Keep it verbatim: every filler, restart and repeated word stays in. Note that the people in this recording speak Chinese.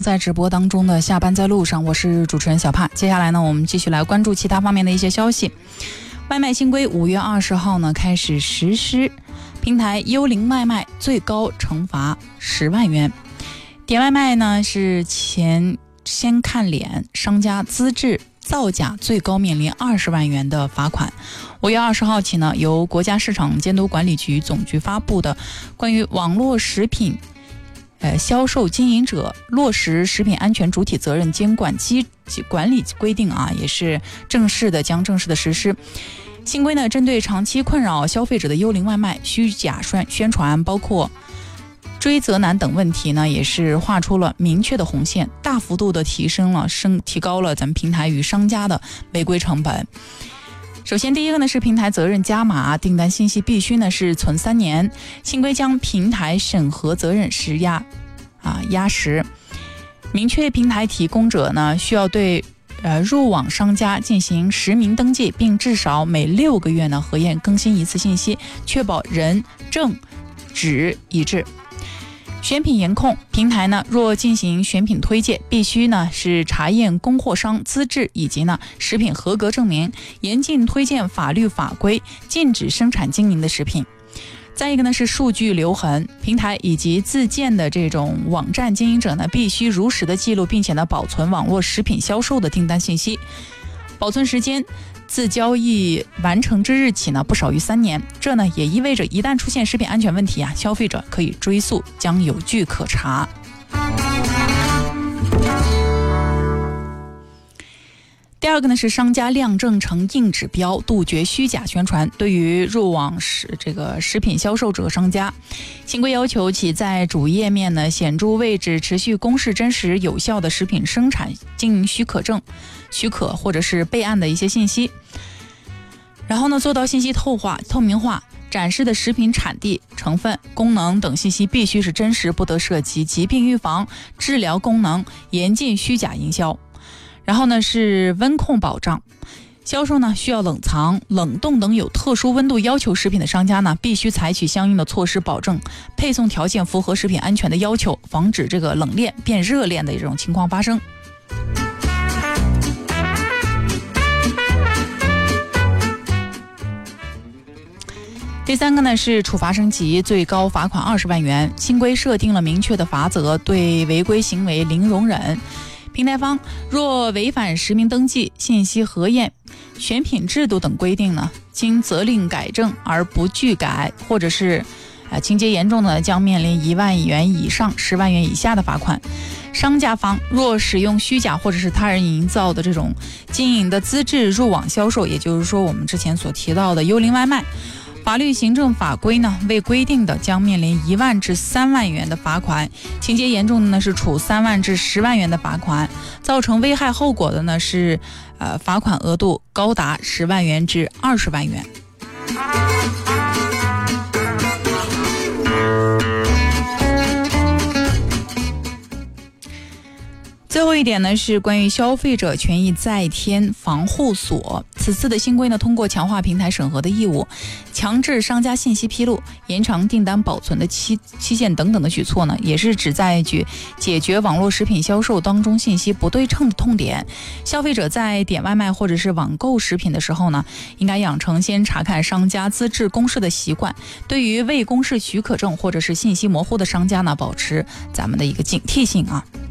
在直播当中的下班在路上，我是主持人小帕。接下来呢，我们继续来关注其他方面的一些消息。外卖新规五月二十号呢开始实施，平台幽灵外卖最高惩罚十万元。点外卖呢是前先看脸，商家资质造假最高面临二十万元的罚款。五月二十号起呢，由国家市场监督管理局总局发布的关于网络食品呃销售经营者落实食品安全主体责任监管机管理规定啊，也是正式的将正式的实施。新规呢，针对长期困扰消费者的幽灵外卖、虚假宣传，包括追责难等问题呢，也是画出了明确的红线，大幅度的提升了升提高了咱们平台与商家的违规成本。首先第一个呢是平台责任加码，订单信息必须呢是存三年。新规将平台审核责任实压啊压实，明确平台提供者呢需要对呃入网商家进行实名登记，并至少每六个月呢核验更新一次信息，确保人证纸一致。选品严控，平台呢若进行选品推介，必须呢是查验供货商资质以及呢食品合格证明，严禁推荐法律法规禁止生产经营的食品。再一个呢是数据留痕，平台以及自建的这种网站经营者呢必须如实的记录并且呢保存网络食品销售的订单信息，保存时间自交易完成之日起呢不少于三年。这呢也意味着一旦出现食品安全问题啊，消费者可以追溯，将有据可查。第二个呢是商家亮证成硬指标，杜绝虚假宣传。对于入网食这个食品销售者商家，新规要求其在主页面呢显著位置持续公示真实有效的食品生产经营许可证、许可或者是备案的一些信息，然后呢做到信息透化、透明化，展示的食品产地、成分、功能等信息必须是真实，不得涉及疾病预防、治疗功能，严禁虚假营销。然后呢是温控保障，销售呢需要冷藏、冷冻等有特殊温度要求食品的商家呢，必须采取相应的措施，保证配送条件符合食品安全的要求，防止这个冷链变热链的这种情况发生。第三个呢是处罚升级，最高罚款二十万元。新规设定了明确的罚则，对违规行为零容忍。平台方若违反实名登记、信息核验、选品制度等规定呢，经责令改正而不拒改，或者是呃情节严重的，将面临一万元以上十万元以下的罚款。商家方若使用虚假或者是他人营造的这种经营的资质入网销售，也就是说我们之前所提到的幽灵外卖，法律行政法规呢未规定的，将面临一万至三万元的罚款，情节严重的呢是处三万至十万元的罚款，造成危害后果的呢是呃罚款额度高达十万元至二十万元。最后一点呢是关于消费者权益再添防护锁。此次的新规呢，通过强化平台审核的义务，强制商家信息披露、延长订单保存的期期限等等的举措呢，也是旨在于解决网络食品销售当中信息不对称的痛点。消费者在点外卖或者是网购食品的时候呢，应该养成先查看商家资质公示的习惯。对于未公示许可证或者是信息模糊的商家呢，保持咱们的一个警惕性啊。